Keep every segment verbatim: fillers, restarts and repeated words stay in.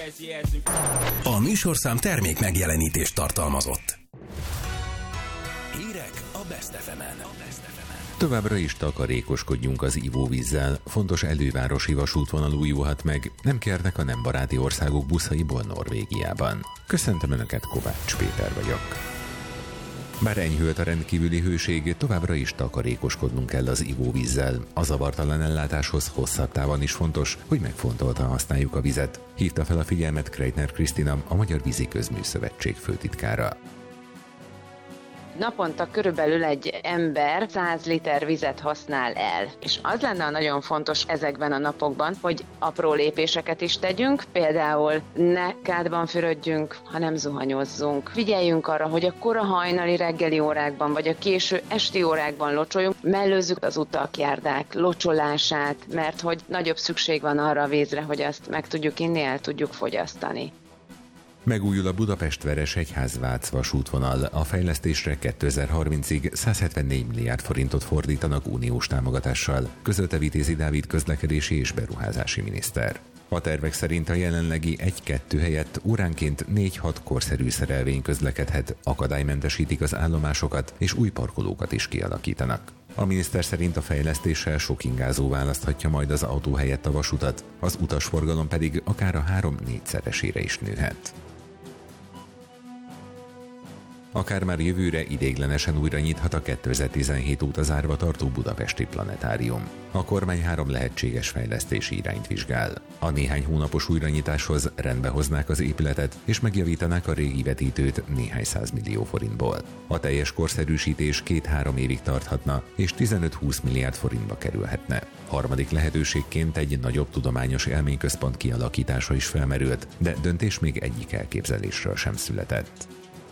A műsorszám termék megjelenítést tartalmazott. Hírek a Best ef emen. Továbbra is takarékoskodjunk az ivóvízzel. Fontos elővárosi vasútvonal újulhat meg, nem kérnek a nem baráti országok buszaiból Norvégiában. Köszöntöm Önöket, Kovács Péter vagyok. Bár enyhült a rendkívüli hőség, továbbra is takarékoskodnunk kell az ivóvízzel. A zavartalan ellátáshoz hosszabb távon is fontos, hogy megfontoltan használjuk a vizet. Hívta fel a figyelmet Kreitner Krisztina, a Magyar Vízi Közműszövetség főtitkára. Naponta körülbelül egy ember száz liter vizet használ el. És az lenne nagyon fontos ezekben a napokban, hogy apró lépéseket is tegyünk, például ne kádban fürödjünk, hanem zuhanyozzunk. Figyeljünk arra, hogy a kora hajnali reggeli órákban, vagy a késő esti órákban locsoljunk, mellőzzük az utak, járdák locsolását, mert hogy nagyobb szükség van arra a vízre, hogy azt meg tudjuk inni, el tudjuk fogyasztani. Megújul a Budapest-Veresegyház-Vác vasútvonal. A fejlesztésre kétezer-harmincig száz hetvennégy milliárd forintot fordítanak uniós támogatással, közölte Vitézi Dávid közlekedési és beruházási miniszter. A tervek szerint a jelenlegi egy-kettő helyett óránként négy-hat korszerű szerelvény közlekedhet, akadálymentesítik az állomásokat és új parkolókat is kialakítanak. A miniszter szerint a fejlesztéssel sok ingázó választhatja majd az autó helyett a vasutat, az utasforgalom pedig akár a három-négyszeresére is nőhet. Akár már jövőre ideiglenesen újra nyithat a kétezer-tizenhét óta zárva tartó budapesti planetárium. A kormány három lehetséges fejlesztési irányt vizsgál. A néhány hónapos újranyitáshoz rendbe hoznák az épületet, és megjavítanák a régi vetítőt néhány százmillió forintból. A teljes korszerűsítés két-három évig tarthatna, és tizenöt-húsz milliárd forintba kerülhetne. Harmadik lehetőségként egy nagyobb tudományos élményközpont kialakítása is felmerült, de döntés még egyik elképzelésről sem született.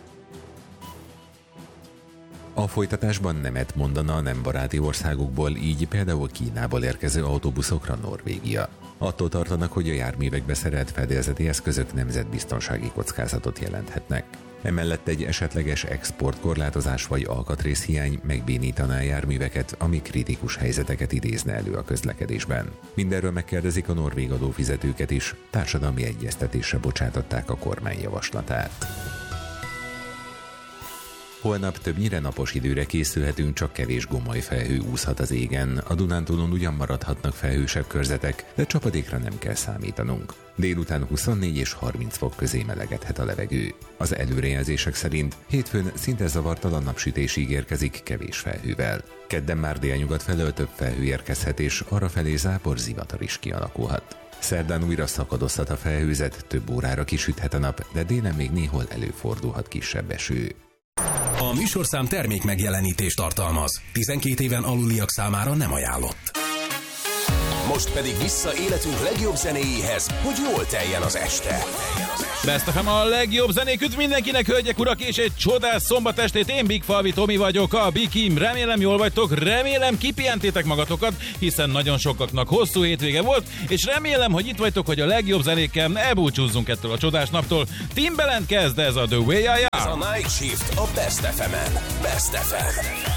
A folytatásban nemet mondana a nem baráti országokból, így például Kínából érkező autóbuszokra Norvégia. Attól tartanak, hogy a járművekbe szerelt fedélzeti eszközök nemzetbiztonsági kockázatot jelenthetnek. Emellett egy esetleges exportkorlátozás vagy alkatrészhiány megbénítaná a járműveket, ami kritikus helyzeteket idézne elő a közlekedésben. Mindenről megkérdezik a norvég adófizetőket is, társadalmi egyeztetésre bocsátották a kormány javaslatát. Holnap többnyire napos időre készülhetünk, csak kevés gomoly felhő úszhat az égen. A Dunántúlon ugyan maradhatnak felhősebb körzetek, de csapadékra nem kell számítanunk. Délután huszonnégy és harminc fok közé melegedhet a levegő. Az előrejelzések szerint hétfőn szinte zavartalan napsütés ígérkezik kevés felhővel. Kedden már délnyugat felől több felhő érkezhet, és arrafelé zápor zivatar is kialakulhat. Szerdán újra szakadozhat a felhőzet, több órára kisüthet a nap, de délen még néhol előfordulhat kisebb eső. A műsorszám termék megjelenítést tartalmaz. tizenkét éven aluliak számára nem ajánlott. Most pedig vissza életünk legjobb zenéjéhez, hogy jól teljen az este. Best ef em a legjobb zenék, üdv mindenkinek, hölgyek, urak, és egy csodás szombat estét. Én Big Falvi Tomi vagyok, a Bikim. Remélem jól vagytok, remélem kipihentétek magatokat, hiszen nagyon sokaknak hosszú hétvége volt, és remélem, hogy itt vagytok, hogy a legjobb zenékkel elbúcsúzzunk ettől a csodás naptól. Timbaland kezd, ez a The Way I Am. Ez a Night Shift a Best ef emen. Best ef em.